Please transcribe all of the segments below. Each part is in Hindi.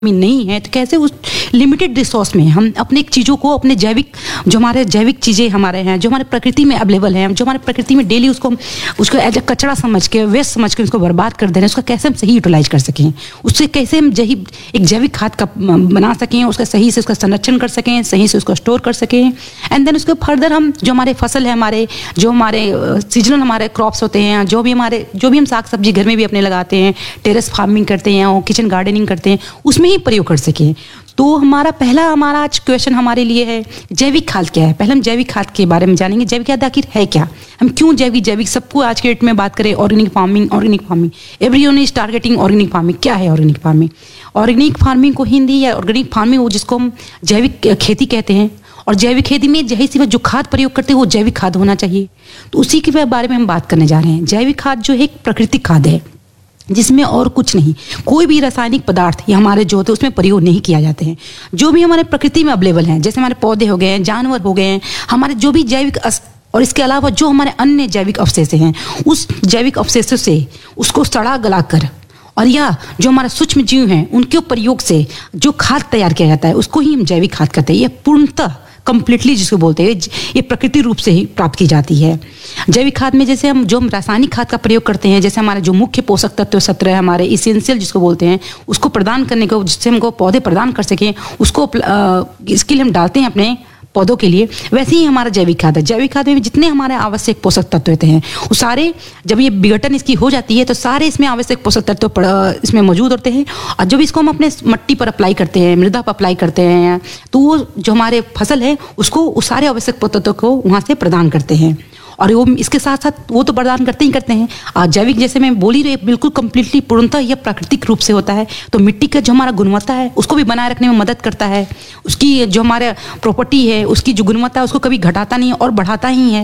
नहीं है तो कैसे उस लिमिटेड रिसोर्स में हम अपने चीज़ों को अपने जो हमारे जैविक चीज़ें हमारे हैं, जो हमारे प्रकृति में अवेलेबल हैं, जो हमारे प्रकृति में डेली उसको एज अ कचरा समझ के, वेस्ट समझ के उसको बर्बाद कर दे रहे हैं, उसका कैसे हम सही यूटिलाइज कर सकें, उससे कैसे हम एक जैविक खाद का बना सकें, उसका सही से उसका संरक्षण कर सकें, सही से उसको स्टोर कर सकें। एंड देन उसके फर्दर हम जो हमारे फसल है, जो हमारे सीजनल हमारे क्रॉप्स होते हैं, जो भी हम साग सब्जी घर में भी अपने लगाते हैं, टेरेस फार्मिंग करते हैं और किचन गार्डनिंग करते हैं, उसमें ही प्रयोग कर सकें। तो हमारा आज क्वेश्चन हमारे लिए है जैविक खाद क्या है। पहले हम जैविक खाद के बारे में जानेंगे। जैविक खाद आखिर है क्या, हम क्यों जैविक सबको आज के डेट में बात करें organic farming everyone is targeting organic farming. क्या है ऑर्गेनिक फार्मिंग? ऑर्गेनिक फार्मिंग को हिंदी या ऑर्गेनिक फार्मिंग जिसको हम जैविक खेती कहते हैं, और जैविक खेती में जाहिर सी बात जो खाद प्रयोग करते हैं वो जैविक खाद होना चाहिए। तो उसी के बारे में हम बात करने जा रहे हैं। जैविक खाद जो है एक प्राकृतिक खाद है जिसमें और कुछ नहीं, कोई भी रासायनिक पदार्थ या हमारे जो होते हैं उसमें प्रयोग नहीं किया जाते हैं। जो भी हमारे प्रकृति में अवेलेबल हैं, जैसे हमारे पौधे हो गए हैं, जानवर हो गए हैं, हमारे जो भी जैविक और इसके अलावा जो हमारे अन्य जैविक अवशेष हैं, उस जैविक अवशेषों से उसको सड़ा गला कर और या जो हमारे सूक्ष्म जीव हैं उनके प्रयोग से जो खाद तैयार किया जाता है उसको ही हम जैविक खाद कहते हैं। यह पूर्णतः कंप्लीटली जिसको बोलते हैं ये प्रकृति रूप से ही प्राप्त की जाती है। जैविक खाद में जैसे हम रासायनिक खाद का प्रयोग करते हैं, जैसे हमारे जो मुख्य पोषक तत्व 17 हमारे इसेंशियल जिसको बोलते हैं, उसको प्रदान करने को, जिससे हमको पौधे प्रदान कर सकें, उसको इसके लिए हम डालते हैं अपने पौधों के लिए। वैसे ही हमारा जैविक खाद है। जैविक खाद में जितने हमारे आवश्यक पोषक तत्व होते हैं वो सारे, जब ये विघटन इसकी हो जाती है तो सारे इसमें आवश्यक पोषक तत्व इसमें मौजूद होते हैं। और जब इसको हम अपने मट्टी पर अप्लाई करते हैं, मृदा पर अप्लाई करते हैं, तो वो जो हमारे फसल है उसको उस सारे आवश्यक पोषक तत्व को वहाँ से प्रदान करते हैं। और वो इसके साथ साथ वो तो प्रदान करते ही करते हैं। जैविक जैसे मैं बोली रही, बिल्कुल कंप्लीटली पूर्णतः यह प्राकृतिक रूप से होता है। तो मिट्टी का जो हमारा गुणवत्ता है उसको भी बनाए रखने में मदद करता है। उसकी जो हमारे प्रॉपर्टी है, उसकी जो गुणवत्ता है उसको कभी घटाता नहीं है और बढ़ाता ही है।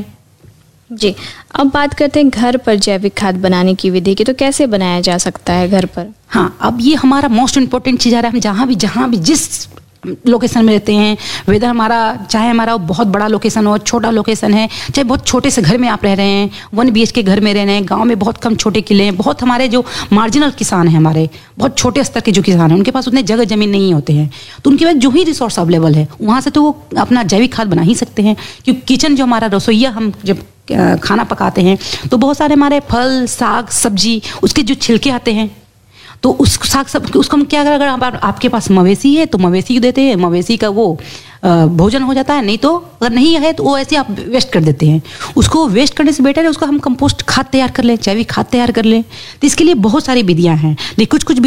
जी, अब बात करते हैं घर पर जैविक खाद बनाने की विधि की। तो कैसे बनाया जा सकता है घर पर? हाँ, अब ये हमारा मोस्ट इम्पोर्टेंट चीज़ आ रहा है। हम जहाँ भी जिस लोकेशन में रहते हैं, वेदर चाहे हमारा बहुत बड़ा लोकेशन हो, छोटा लोकेशन है, चाहे बहुत छोटे से घर में आप रह रहे हैं, 1 BHK घर में रह रहे हैं, गांव में बहुत कम छोटे किले हैं, बहुत हमारे जो मार्जिनल किसान हैं, हमारे बहुत छोटे स्तर के जो किसान हैं, उनके पास उतने जगह जमीन नहीं होते हैं, तो उनके पास जो ही रिसोर्स अवेलेबल है वहाँ से तो वो अपना जैविक खाद बना ही सकते हैं। क्योंकि किचन जो हमारा रसोईया, हम जब खाना पकाते हैं तो बहुत सारे हमारे फल, साग, सब्जी, उसके जो छिलके आते हैं, तो उसको हम क्या करें, अगर आपके पास मवेशी है तो मवेशी को देते हैं, मवेशी का वो भोजन हो जाता है। नहीं तो अगर नहीं है तो वो ऐसे आप वेस्ट कर देते हैं। उसको वेस्ट करने से बेटर है उसको हम कंपोस्ट खाद तैयार कर लें, जैविक खाद तैयार कर लें। तो इसके लिए बहुत सारी विधियां हैं, लेकिन कुछ